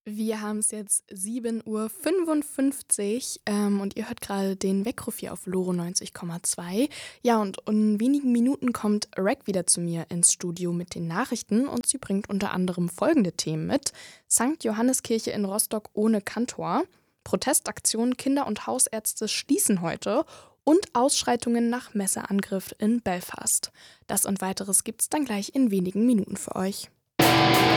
Wir haben es jetzt 7:55 Uhr und ihr hört gerade den Weckruf hier auf Loro 90,2. Ja, und in wenigen Minuten kommt Rack wieder zu mir ins Studio mit den Nachrichten und sie bringt unter anderem folgende Themen mit: Sankt Johanneskirche in Rostock ohne Kantor, Protestaktion Kinder- und Hausärzte schließen heute und Ausschreitungen nach Messerangriff in Belfast. Das und weiteres gibt's dann gleich in wenigen Minuten für euch.